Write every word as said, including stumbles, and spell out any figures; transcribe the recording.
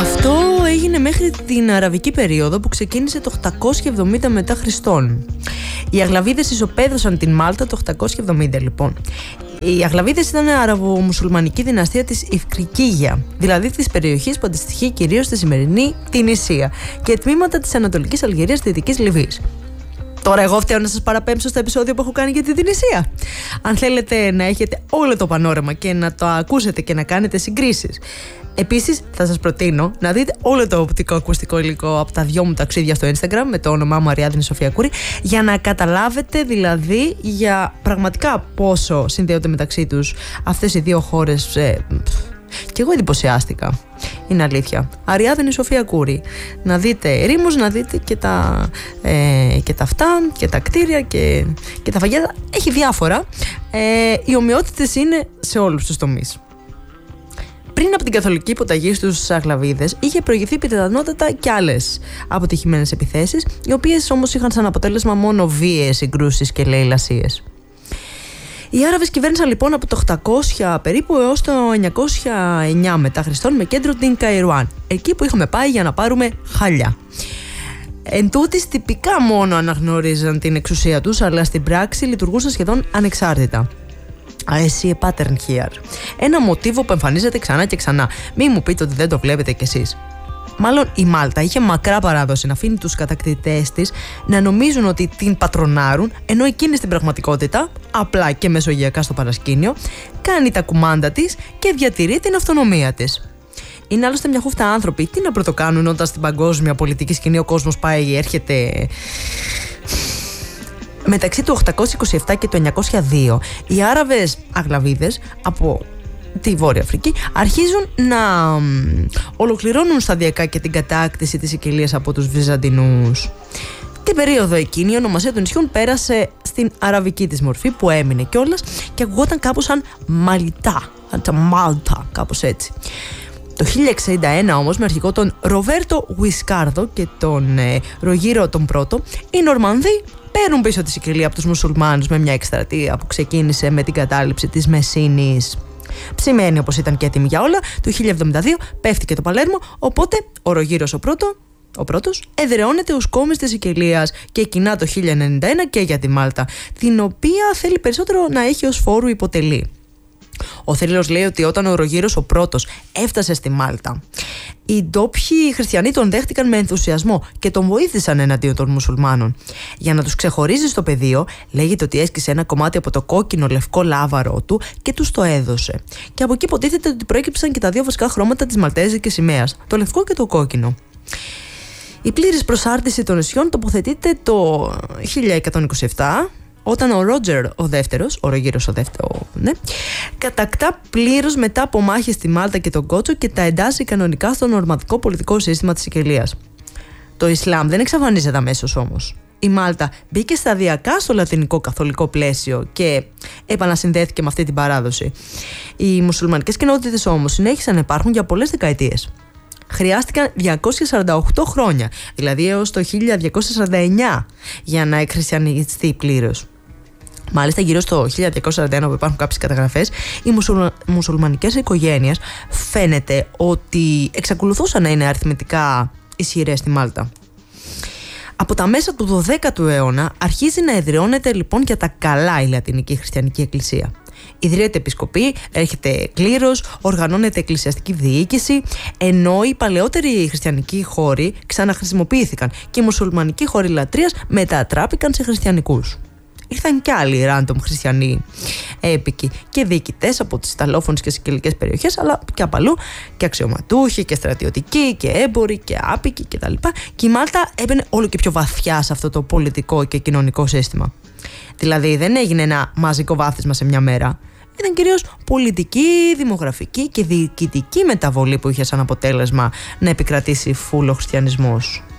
Αυτό έγινε μέχρι την αραβική περίοδο που ξεκίνησε το οκτακόσια εβδομήντα μετά Χριστόν. Οι Αγλαβίδες ισοπαίδωσαν την Μάλτα το οκτακόσια εβδομήντα λοιπόν. Οι Αγλαβίδες ήταν αραβο-μουσουλμανική δυναστεία της Ιφκρικίγια, δηλαδή της περιοχής που αντιστοιχεί κυρίως στη σημερινή Τινησία και τμήματα της Ανατολικής Αλγερίας και Δυτικής Λιβύης. Τώρα εγώ φταίω να σας παραπέμψω στα επεισόδια που έχω κάνει για την Τινησία. Αν θέλετε να έχετε όλο το πανόραμα και να το ακούσετε και να κάνετε συγκρίσεις. Επίσης θα σας προτείνω να δείτε όλο το οπτικό ακουστικό υλικό από τα δυο μου ταξίδια στο Instagram με το όνομά μου Αριάδνη Σοφιακούρη, για να καταλάβετε δηλαδή για πραγματικά πόσο συνδέονται μεταξύ τους αυτές οι δύο χώρες. ε, Και εγώ εντυπωσιάστηκα. Είναι αλήθεια. Αριάδνη Σοφιακούρη. Να δείτε ρήμους, να δείτε και τα, ε, και τα αυτά και τα κτίρια και, και τα φαγέτα. Έχει διάφορα. Ε, οι ομοιότητες είναι σε όλους τους τομείς. Πριν από την καθολική υποταγή στους Αγλαβίδες, είχε προηγηθεί πιθανότατα και άλλες αποτυχημένες επιθέσεις, οι οποίες όμως είχαν σαν αποτέλεσμα μόνο βίαιες συγκρούσεις και λαιλασίες. Οι Άραβες κυβέρνησαν λοιπόν από το οκτακόσια περίπου έως το εννιακόσια εννιά μετά Χριστόν με κέντρο την Καϊρουάν, εκεί που είχαμε πάει για να πάρουμε χαλιά. Εν τούτης, τυπικά μόνο αναγνώριζαν την εξουσία τους, αλλά στην πράξη λειτουργούσαν σχεδόν ανεξάρτητα. I see a pattern here. Ένα μοτίβο που εμφανίζεται ξανά και ξανά. Μη μου πείτε ότι δεν το βλέπετε κι εσείς. Μάλλον η Μάλτα είχε μακρά παράδοση να αφήνει τους κατακτητές της να νομίζουν ότι την πατρονάρουν, ενώ εκείνη στην πραγματικότητα, απλά και μεσογειακά στο παρασκήνιο, κάνει τα κουμάντα της και διατηρεί την αυτονομία της. Είναι άλλωστε μια χούφτα άνθρωποι. Τι να πρωτοκάνουν όταν στην παγκόσμια πολιτική σκηνή ο κόσμος πάει, έρχεται. Μεταξύ του οκτακόσια είκοσι επτά και του εννιακόσια δύο, οι Άραβες Αγλαβίδες από τη Βόρεια Αφρική αρχίζουν να ολοκληρώνουν σταδιακά και την κατάκτηση της Σικελίας από τους Βυζαντινούς. Την περίοδο εκείνη η ονομασία των νησιών πέρασε στην αραβική της μορφή, που έμεινε κιόλας και ακουγόταν κάπως σαν Μαλιτά, σαν Μάλτα, κάπως έτσι. Το χίλια εξήντα ένα όμως, με αρχηγό τον Ροβέρτο Γουισκάρδο και τον ε, Ρογύρο τον Πρώτο, οι Νορμανδοί παίρνουν πίσω τη Σικελία από τους μουσουλμάνους με μια εκστρατεία που ξεκίνησε με την κατάληψη της Μεσίνης. Ψημένη όπως ήταν και έτοιμη για όλα, το χίλια εβδομήντα δύο πέφτει και το Παλέρμο, οπότε ο Ρογύρος ο, πρώτο, ο πρώτος εδραιώνεται ως κόμις της Σικελίας και κοινά το χίλια ενενήντα ένα και για τη Μάλτα, την οποία θέλει περισσότερο να έχει ως φόρου υποτελή. Ο θρύλος λέει ότι όταν ο Ρογύρος ο πρώτος έφτασε στη Μάλτα, οι ντόπιοι χριστιανοί τον δέχτηκαν με ενθουσιασμό και τον βοήθησαν εναντίον των μουσουλμάνων. Για να τους ξεχωρίζει στο πεδίο, λέγεται ότι έσκησε ένα κομμάτι από το κόκκινο λευκό λάβαρό του και τους το έδωσε. Και από εκεί υποτίθεται ότι προέκυψαν και τα δύο βασικά χρώματα της Μαλτέζικης σημαίας, το λευκό και το κόκκινο. Η πλήρης προσάρτηση των νησιών τοποθετείται το χίλια εκατόν είκοσι επτά, όταν ο Ρότζερ ο δεύτερος, ο Ρογύρος ο δεύτερος, ναι, κατακτά πλήρως μετά από μάχες στη Μάλτα και τον Κότσο και τα εντάσσει κανονικά στο νορματικό πολιτικό σύστημα της Σικελίας. Το Ισλάμ δεν εξαφανίζεται αμέσως όμως. Η Μάλτα μπήκε σταδιακά στο λατινικό καθολικό πλαίσιο και επανασυνδέθηκε με αυτή την παράδοση. Οι μουσουλμανικές κοινότητες όμως συνέχισαν να υπάρχουν για πολλές δεκαετίες. Χρειάστηκαν διακόσια σαράντα οκτώ χρόνια, δηλαδή έως το χίλια διακόσια σαράντα εννιά, για να εκχριστιανιστεί πλήρως. Μάλιστα, γύρω στο χίλια διακόσια σαράντα ένα, που υπάρχουν κάποιες καταγραφές, οι μουσουλμα... μουσουλμανικές οικογένειες φαίνεται ότι εξακολουθούσαν να είναι αριθμητικά ισχυρές στη Μάλτα. Από τα μέσα του δωδέκατου αιώνα αρχίζει να εδραιώνεται λοιπόν για τα καλά η Λατινική Χριστιανική Εκκλησία. Ιδρύεται επισκοπή, έρχεται κλήρος, οργανώνεται εκκλησιαστική διοίκηση, ενώ οι παλαιότεροι χριστιανικοί χώροι ξαναχρησιμοποιήθηκαν και οι μουσουλμανικοί χώροι λατρείας μετατράπηκαν σε χριστιανικούς. Ήρθαν και άλλοι random χριστιανοί έπικοι και διοικητές από τις Ιταλόφωνες και σικελικές περιοχές, αλλά και από αλλού, και αξιωματούχοι και στρατιωτικοί και έμποροι και άπικοι κτλ. Και η Μάλτα έμπαινε όλο και πιο βαθιά σε αυτό το πολιτικό και κοινωνικό σύστημα. Δηλαδή δεν έγινε ένα μαζικό βάθισμα σε μια μέρα. Ήταν κυρίως πολιτική, δημογραφική και διοικητική μεταβολή που είχε σαν αποτέλεσμα να επικρατήσει φούλο χριστιανισμός.